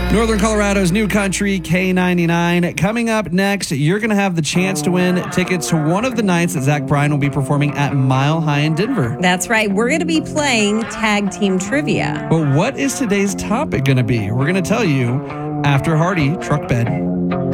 Northern Colorado's New Country K99. Coming up next, you're going to have the chance to win tickets to one of the nights that Zach Bryan will be performing at Mile High in Denver. That's right. We're going to be playing tag team trivia. But what is today's topic going to be? We're going to tell you after Hardy Truck Bed.